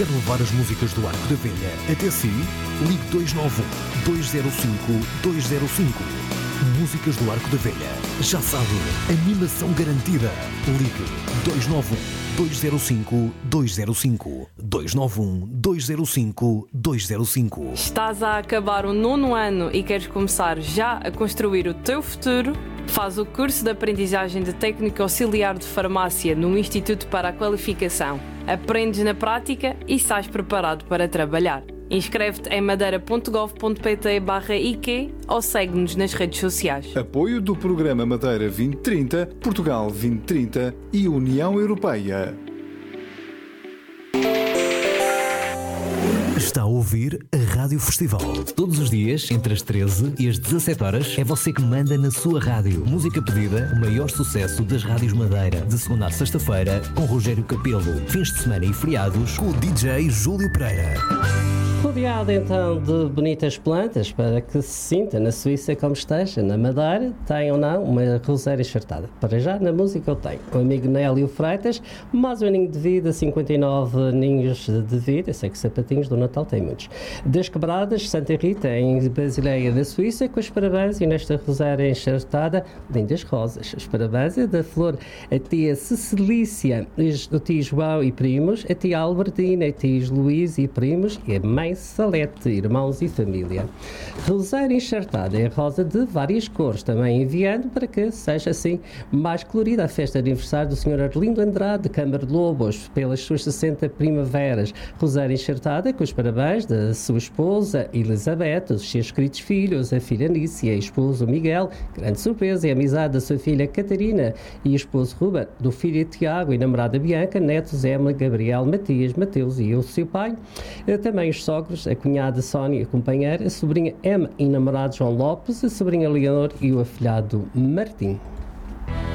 Quer levar as músicas do Arco da Velha até si? Ligue 291-205-205. Músicas do Arco da Velha. Já sabe, animação garantida. Ligue 291-205-205. 291-205-205. Estás a acabar o 9º ano e queres começar já a construir o teu futuro? Faz o curso de aprendizagem de técnico auxiliar de farmácia no Instituto para a Qualificação. Aprendes na prática e estás preparado para trabalhar. Inscreve-te em madeira.gov.pt/IQ ou segue-nos nas redes sociais. Apoio do Programa Madeira 2030, Portugal 2030 e União Europeia. Está a ouvir a Rádio Festival. Todos os dias, entre as 13 e as 17 horas, é você que manda na sua rádio. Música pedida, o maior sucesso das rádios Madeira. De segunda a sexta-feira, com Rogério Capelo. Fins de semana e feriados, com o DJ Júlio Pereira. Rodeado então de bonitas plantas para que se sinta na Suíça como esteja. Na Madeira tem ou não uma roseira enxertada. Para já na música eu tenho o amigo Nélio Freitas, mais um aninho de vida, 59 ninhos de vida. Eu sei que sapatinhos do Natal tem muitos. Das Quebradas, Santa Rita em Basileia da Suíça, com os parabéns e nesta roseira enxertada, lindas rosas. Os parabéns é da flor a tia Cecilícia, o tio João e primos, a tia Albertina, a tia Luís e primos e a mãe Salete, irmãos e família. Roseira enxertada é rosa de várias cores, também enviando para que seja assim mais colorida a festa de aniversário do Sr. Arlindo Andrade de Câmara de Lobos, pelas suas 60 primaveras. Roseira enxertada com os parabéns da sua esposa Elizabeth, os seus queridos filhos, a filha Nícia, o esposo Miguel, grande surpresa e amizade da sua filha Catarina e o esposo Ruben, do filho Tiago e namorada Bianca, netos Emma, Gabriel, Matias, Mateus e o seu pai. Também os sogros, a cunhada Sónia, a companheira, a sobrinha Emma e namorado João Lopes, a sobrinha Leonor e o afilhado Martim.